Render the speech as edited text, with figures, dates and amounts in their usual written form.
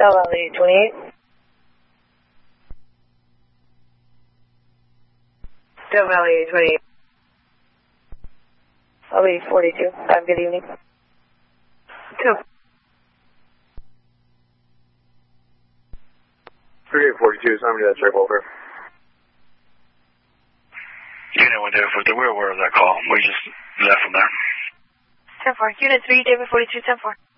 South Valley 28. South Valley 28. I'll be 42. Have a good evening. 2. 3842, somebody that's right over. Unit 1, David 42, we're aware of that call. We just left from there. 10-4. Unit 3, David 42, 10-4.